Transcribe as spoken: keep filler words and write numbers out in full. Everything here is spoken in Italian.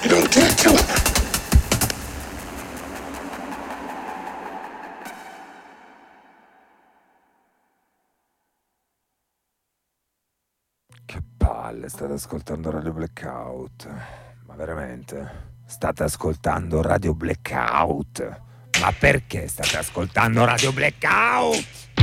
You don't dare tell him that. Che palle, state ascoltando Radio Blackout. Ma veramente? State ascoltando Radio Blackout? Ma perché state ascoltando Radio Blackout?